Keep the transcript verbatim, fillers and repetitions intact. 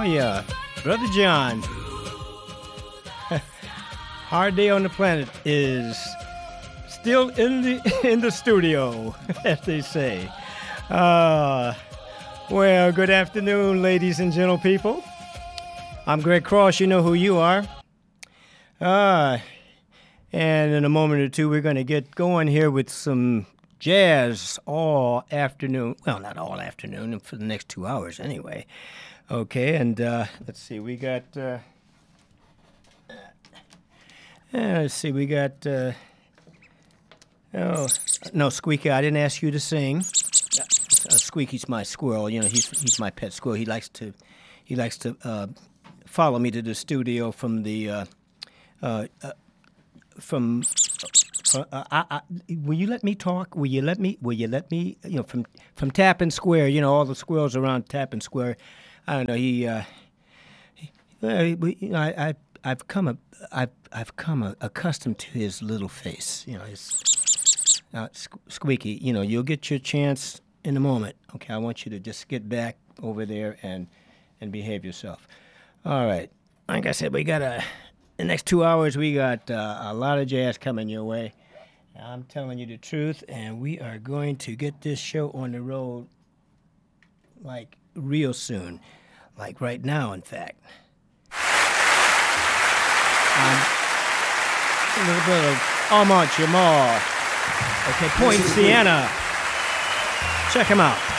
yeah, Brother John. Hard Day on the Planet is still in the in the studio, as they say. Uh, well, good afternoon, ladies and gentle people. I'm Greg Cross. You know who you are. Uh, and in a moment or two, we're going to get going here with some jazz all afternoon. Well, not all afternoon, for the next two hours anyway. Okay, and uh, let's see, we got... Uh, Uh, let's see, we got, uh, oh, no, Squeaky, I didn't ask you to sing. Uh, Squeaky's my squirrel, you know, he's he's my pet squirrel. He likes to, he likes to uh, follow me to the studio from the, uh, uh, uh, from, uh, uh, I, I, will you let me talk? Will you let me, will you let me, you know, from, from Tappan Square, you know, all the squirrels around Tappan Square, I don't know, he, uh, he, uh, we, you know, I, I, I've come a, I've I've come a, accustomed to his little face. You know, his uh, Squeaky. You know, you'll get your chance in a moment. Okay, I want you to just get back over there and and behave yourself. All right. Like I said, we got a the next two hours. We got uh, a lot of jazz coming your way. I'm telling you the truth, and we are going to get this show on the road like real soon, like right now, in fact. Um, a little bit of Armand Jamal. Okay, Point Sienna. Check him out.